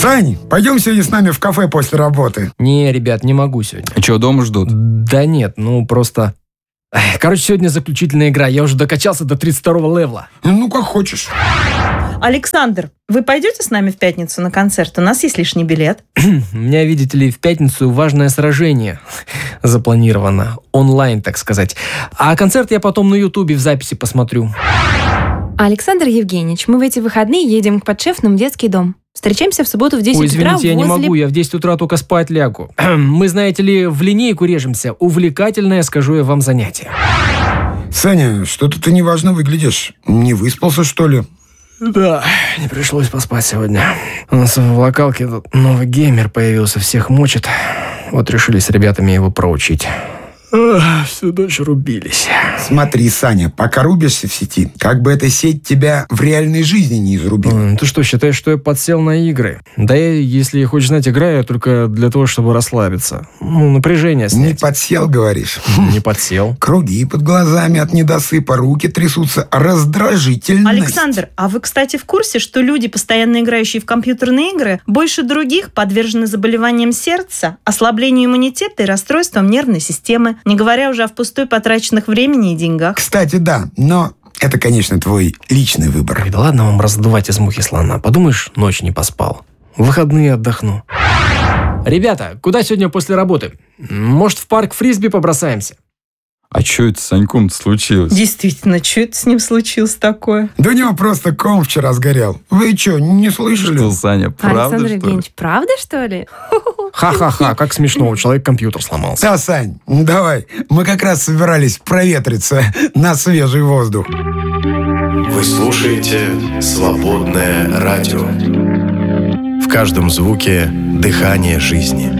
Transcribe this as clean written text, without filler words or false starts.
Сань, пойдем сегодня с нами в кафе после работы. Не, ребят, не могу сегодня. А что, дома ждут? Да нет, просто... Короче, сегодня заключительная игра. Я уже докачался до 32-го левела. Ну, как хочешь. Александр, вы пойдете с нами в пятницу на концерт? У нас есть лишний билет. У меня, видите ли, в пятницу важное сражение запланировано. Онлайн, так сказать. А концерт я потом на Ютубе в записи посмотрю. Александр Евгеньевич, мы в эти выходные едем к подшефному в детский дом. Встречаемся в субботу в 10 Ой, утра извините, я не могу, я в 10 утра только спать лягу. Мы, знаете ли, в линейку режемся. Увлекательное, скажу я вам, занятие. Саня, что-то ты неважно выглядишь. Не выспался, что ли? Да, не пришлось поспать сегодня. У нас в локалке тут новый геймер появился, всех мочит. Вот решили с ребятами его проучить. Всю ночь рубились. Смотри, Саня, пока рубишься в сети, как бы эта сеть тебя в реальной жизни не изрубила. Ты что, считаешь, что я подсел на игры? Да я, если хочешь знать, играю только для того, чтобы расслабиться. Напряжение снять. Не подсел, говоришь? Не подсел. Круги под глазами от недосыпа, руки трясутся, раздражительность. Александр, а вы, кстати, в курсе, что люди, постоянно играющие в компьютерные игры, больше других подвержены заболеваниям сердца, ослаблению иммунитета и расстройствам нервной системы, не говоря уже о впустую потраченных времени и деньгах? Кстати, да, но это, конечно, твой личный выбор. Ой, да ладно вам раздувать из мухи слона. Подумаешь, ночь не поспал. В выходные отдохну. Ребята, куда сегодня после работы? Может, в парк фрисби побросаемся? А что это с Саньком-то случилось? Действительно, что это с ним случилось такое? Да у него просто ком вчера сгорел. Вы что, не слышали? Что, Саня, правда, Александр что ли? Евгеньевич, правда, что ли? Ха-ха-ха, как смешно, у человека компьютер сломался. Да, Сань, давай. Мы как раз собирались проветриться на свежий воздух. Вы слушаете «Свободное радио». В каждом звуке дыхание жизни.